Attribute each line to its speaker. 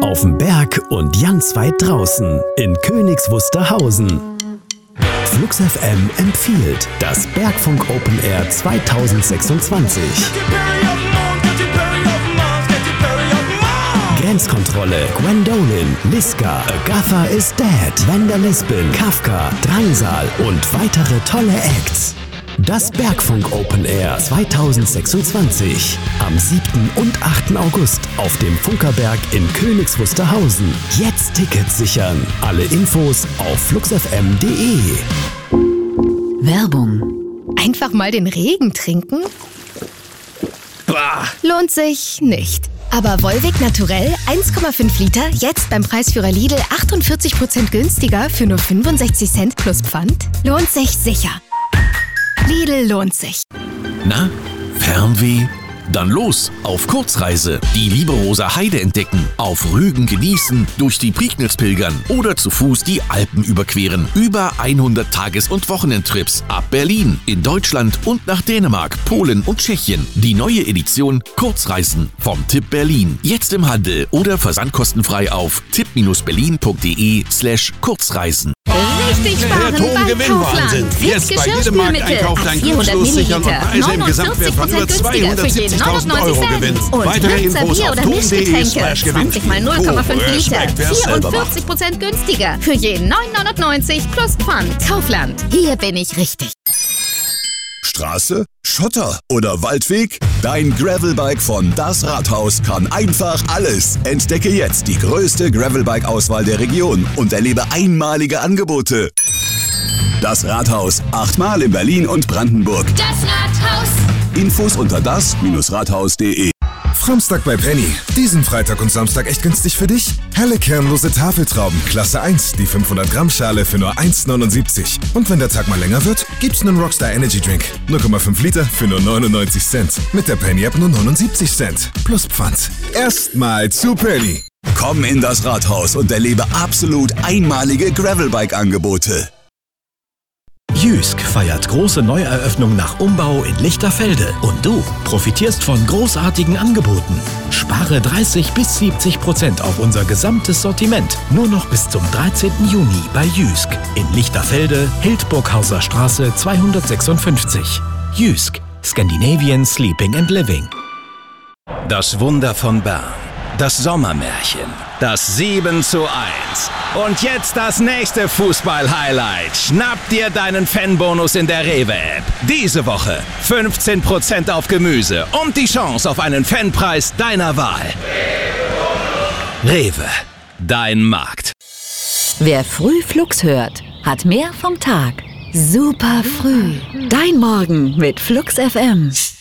Speaker 1: Auf dem Berg und ganz weit draußen in Königs Wusterhausen. Flux FM empfiehlt das Bergfunk Open Air 2026. Grenzkontrolle, Gwendolyn, Liska, Agatha is Dead, Wanda Lispin, Kafka, Drangsal und weitere tolle Acts. Das Bergfunk Open Air 2026 am 7. und 8. August auf dem Funkerberg in Königs Wusterhausen. Jetzt Tickets sichern. Alle Infos auf fluxfm.de.
Speaker 2: Werbung.
Speaker 3: Einfach mal den Regen trinken?
Speaker 4: Bah.
Speaker 3: Lohnt sich nicht. Aber Volvic Naturell 1,5 Liter jetzt beim Preisführer Lidl 48% günstiger für nur 65 Cent plus Pfand? Lohnt sich sicher. Lidl lohnt sich.
Speaker 4: Na, Fernweh? Dann los, auf Kurzreise. Die Lieberoser Heide entdecken, auf Rügen genießen, durch die Prignitz pilgern oder zu Fuß die Alpen überqueren. Über 100 Tages- und Wochenendtrips ab Berlin, in Deutschland und nach Dänemark, Polen und Tschechien. Die neue Edition Kurzreisen vom Tipp Berlin. Jetzt im Handel oder versandkostenfrei auf tipp-berlin.de/Kurzreisen.
Speaker 3: Richtig sparen beim Kaufland.
Speaker 5: Jetzt bei jedem Markteinkauf dein Glückslos sichern und Preise im Gesamtwert von über 270.000 Euro gewinnen. Weitere Infos auf ton.de/gewinn.
Speaker 3: 20 mal 0,5 Liter. 44% günstiger. Für je 9,99 plus Pfand. Kaufland. Hier bin ich richtig.
Speaker 6: Straße, Schotter oder Waldweg? Dein Gravelbike von Das Rathaus kann einfach alles. Entdecke jetzt die größte Gravelbike-Auswahl der Region und erlebe einmalige Angebote. Das Rathaus, 8-mal in Berlin und Brandenburg.
Speaker 3: Das Rathaus.
Speaker 6: Infos unter das-rathaus.de.
Speaker 7: Framstag bei Penny. Diesen Freitag und Samstag echt günstig für dich? Helle kernlose Tafeltrauben, Klasse 1, die 500 Gramm Schale für nur 1,79. Und wenn der Tag mal länger wird, gibt's einen Rockstar Energy Drink. 0,5 Liter für nur 99 Cent. Mit der Penny App nur 79 Cent. Plus Pfand. Erstmal zu Penny.
Speaker 6: Komm in das Rathaus und erlebe absolut einmalige Gravelbike-Angebote.
Speaker 1: Jysk feiert große Neueröffnung nach Umbau in Lichterfelde. Und du profitierst von großartigen Angeboten. Spare 30-70% auf unser gesamtes Sortiment. Nur noch bis zum 13. Juni bei Jysk. In Lichterfelde, Hildburghauser Straße 256. Jysk. Scandinavian Sleeping and Living.
Speaker 4: Das Wunder von Bern. Das Sommermärchen. Das 7:1. Und jetzt das nächste Fußball-Highlight. Schnapp dir deinen Fanbonus in der Rewe-App. Diese Woche 15% auf Gemüse und die Chance auf einen Fanpreis deiner Wahl. Rewe. Dein Markt.
Speaker 2: Wer früh Flux hört, hat mehr vom Tag. Super früh. Dein Morgen mit Flux FM.